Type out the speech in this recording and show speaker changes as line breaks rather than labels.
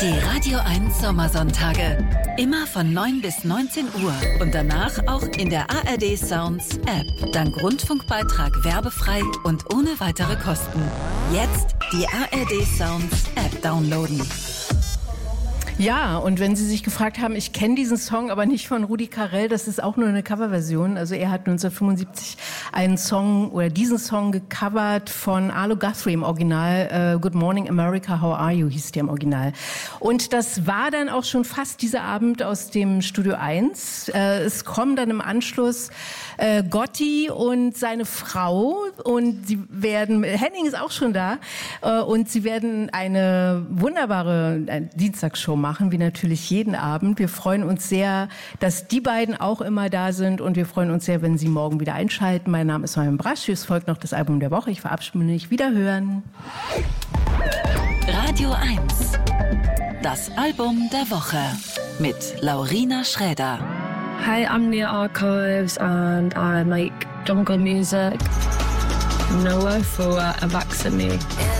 Die Radio 1 Sommersonntage. Immer von 9 bis 19 Uhr und danach auch in der ARD Sounds App. Dank Rundfunkbeitrag werbefrei und ohne weitere Kosten. Jetzt die ARD Sounds App downloaden.
Ja, und wenn Sie sich gefragt haben, ich kenne diesen Song, aber nicht von Rudi Carrell, das ist auch nur eine Coverversion. Also er hat 1975 einen Song oder diesen Song gecovert von Arlo Guthrie im Original. Good Morning America, How Are You hieß der im Original. Und das war dann auch schon fast dieser Abend aus dem Studio 1. Es kommen dann im Anschluss Gotti und seine Frau und sie werden, Henning ist auch schon da, und sie werden eine wunderbare Dienstagsshow machen, wie natürlich jeden Abend. Wir freuen uns sehr, dass die beiden auch immer da sind und wir freuen uns sehr, wenn Sie morgen wieder einschalten. Mein Name ist Marion Brasch, es folgt noch das Album der Woche. Ich verabschiede mich. Wiederhören.
Radio 1, das Album der Woche mit Laurina Schräder.
Hey, I'm Nia Archives and I make jungle music. No for a vaccine.